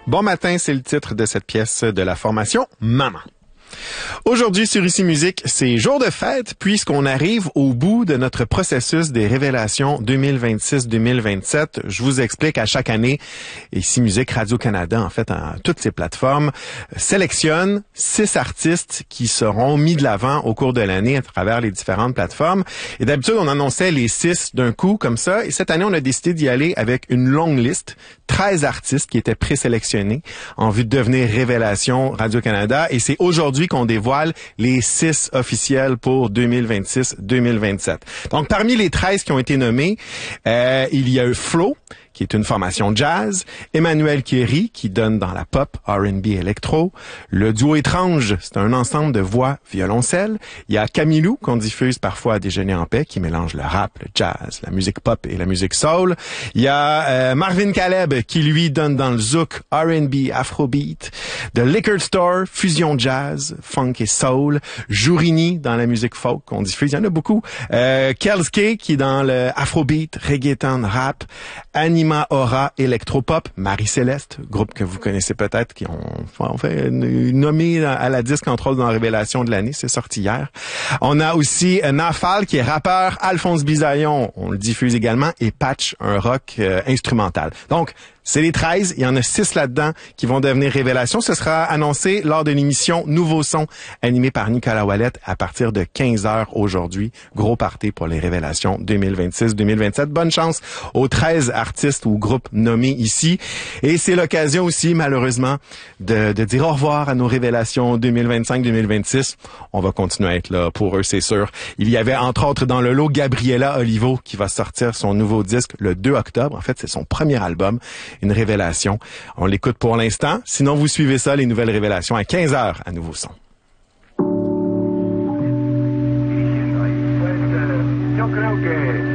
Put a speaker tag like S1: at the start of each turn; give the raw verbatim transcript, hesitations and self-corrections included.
S1: Bon matin, c'est le titre de cette pièce de la formation Maman. Aujourd'hui sur Ici Musique, c'est jour de fête puisqu'on arrive au bout de notre processus des révélations deux mille vingt-six deux mille vingt-sept. Je vous explique à chaque année, Ici Musique, Radio-Canada, en fait, en toutes ces plateformes, sélectionne six artistes qui seront mis de l'avant au cours de l'année à travers les différentes plateformes. Et d'habitude, on annonçait les six d'un coup comme ça. Et cette année, on a décidé d'y aller avec une longue liste, treize artistes qui étaient présélectionnés en vue de devenir révélation Radio-Canada. Et c'est aujourd'hui qu'on dévoile les six officiels pour deux mille vingt-six deux mille vingt-sept. Donc, parmi les treize qui ont été nommés, euh, il y a eu Flo, qui est une formation jazz, Emmanuel Kéry, qui donne dans la pop, R and B électro, le duo Étrange, c'est un ensemble de voix violoncelle, il y a Camilou, qu'on diffuse parfois à Déjeuner en paix, qui mélange le rap, le jazz, la musique pop et la musique soul, il y a euh, Marvin Caleb, qui lui donne dans le zouk, R and B, afrobeat, The Liquor Store, fusion jazz, funk et soul, Jourini dans la musique folk qu'on diffuse, il y en a beaucoup, euh, Kelske, qui est dans le afrobeat, reggaeton, rap, Anima Aura, électropop, Marie-Céleste, groupe que vous connaissez peut-être, qui ont, ont fait nommé à la disque entre autres dans la Révélation de l'année, c'est sorti hier. On a aussi Nafal, qui est rappeur, Alphonse Bisaillon, on le diffuse également, et Patch, un rock euh, instrumental. Donc, c'est les treize, il y en a six là-dedans qui vont devenir révélations. Ce sera annoncé lors de l'émission Nouveau Son, animée par Nicolas Ouellette à partir de quinze heures aujourd'hui. Gros party pour les révélations deux mille vingt-six deux mille vingt-sept. Bonne chance aux treize artistes ou groupes nommés ici. Et c'est l'occasion aussi, malheureusement, de, de dire au revoir à nos révélations deux mille vingt-cinq deux mille vingt-six. On va continuer à être là pour eux, c'est sûr. Il y avait entre autres dans le lot Gabriela Olivo qui va sortir son nouveau disque le deux octobre. En fait, c'est son premier album. Une révélation. On l'écoute pour l'instant. Sinon, vous suivez ça, les nouvelles révélations à quinze heures à Nouveau Son.
S2: Yo creo que